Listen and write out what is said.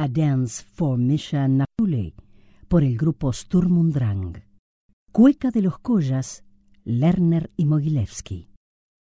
A Dance for Misha Napule, por el grupo Sturm und Drang. Cueca de los Collas, Lerner y Mogilevsky.